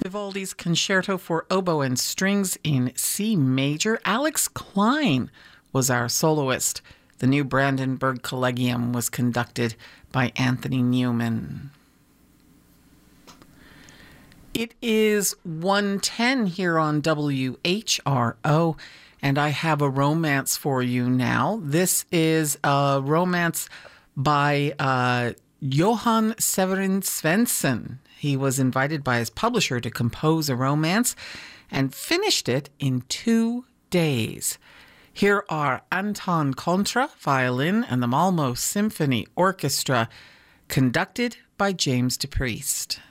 Vivaldi's Concerto for Oboe and Strings in C Major. Alex Klein was our soloist. The new Brandenburg Collegium was conducted by Anthony Newman. It is 1:10 here on WHRO, and I have a romance for you now. This is a romance by Johan Severin Svensson. He was invited by his publisher to compose a romance and finished it in 2 days. Here are Anton Contra, violin, and the Malmö Symphony Orchestra, conducted by James DePriest.